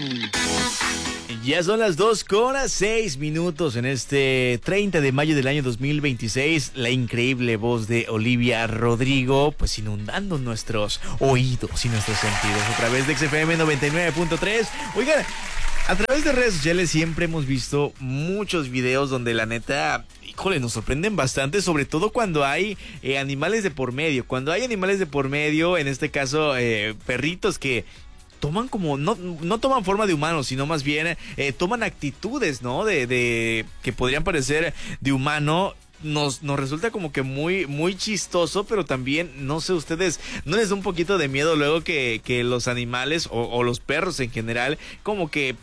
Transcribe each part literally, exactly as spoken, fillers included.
Ya son las dos con seis minutos en este treinta de mayo del año dos mil veintiséis. La increíble voz de Olivia Rodrigo, pues inundando nuestros oídos y nuestros sentidos a través de X F M noventa y nueve punto tres. Oigan, a través de redes sociales siempre hemos visto muchos videos donde la neta, híjole, nos sorprenden bastante, sobre todo cuando hay eh, animales de por medio. Cuando hay animales de por medio, en este caso eh, perritos que toman como, no, no toman forma de humanos, sino más bien eh, toman actitudes, ¿no? De, de que podrían parecer de humano. Nos, nos resulta como que muy, muy chistoso, pero también, no sé, ustedes, ¿no les da un poquito de miedo luego que, que los animales o, o los perros en general, como que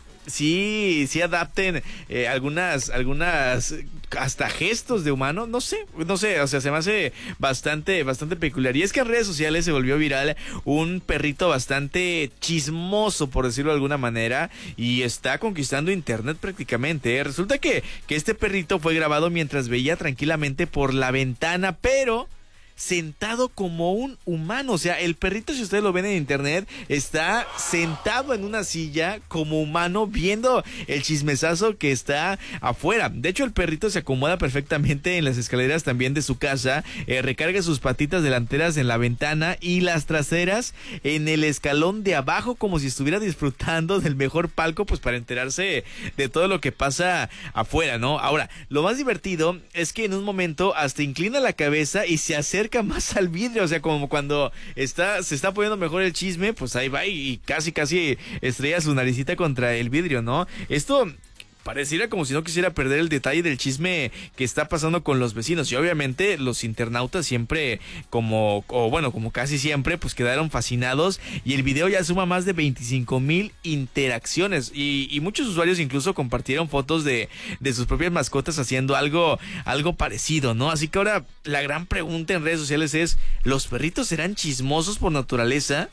sí, sí adapten eh, algunas, algunas, hasta gestos de humano? No sé, no sé, o sea, se me hace bastante, bastante peculiar. Y es que en redes sociales se volvió viral un perrito bastante chismoso, por decirlo de alguna manera, y está conquistando internet prácticamente, ¿eh? Resulta que, que este perrito fue grabado mientras veía tranquilamente por la ventana, pero sentado como un humano. O sea, el perrito, si ustedes lo ven en internet, está sentado en una silla como humano viendo el chismesazo que está afuera. De hecho, el perrito se acomoda perfectamente en las escaleras también de su casa, eh, recarga sus patitas delanteras en la ventana y las traseras en el escalón de abajo, como si estuviera disfrutando del mejor palco, pues para enterarse de todo lo que pasa afuera, ¿no? Ahora, lo más divertido es que en un momento hasta inclina la cabeza y se acerca más al vidrio, o sea, como cuando está, se está poniendo mejor el chisme, pues ahí va y casi casi estrella su naricita contra el vidrio, ¿no? Esto pareciera como si no quisiera perder el detalle del chisme que está pasando con los vecinos, y obviamente los internautas siempre, como, o bueno, como casi siempre, pues quedaron fascinados, y el video ya suma más de veinticinco mil interacciones, y, y muchos usuarios incluso compartieron fotos de, de sus propias mascotas haciendo algo, algo parecido, ¿no? Así que ahora la gran pregunta en redes sociales es, ¿los perritos serán chismosos por naturaleza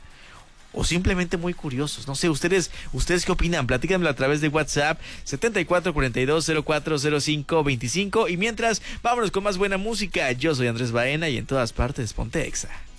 o simplemente muy curiosos? No sé, ustedes, ustedes qué opinan, platícanmelo a través de WhatsApp setenta y cuatro cuarenta y dos cero cuatro cero cinco veinticinco, y mientras, vámonos con más buena música. Yo soy Andrés Baena y en todas partes ponte Exa.